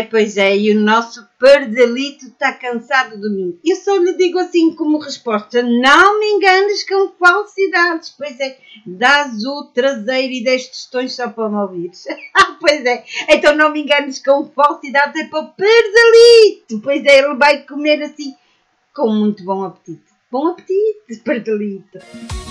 Pois é, e o nosso pardalito está cansado de mim. Eu só lhe digo assim como resposta, não me enganes com falsidades. Pois é, dás o traseiro e 10 tostões só para me ouvires. Pois é, então não me enganes com falsidades, é para o pardalito. Pois é, ele vai comer assim com muito bom apetite. Bom apetite, pardalito.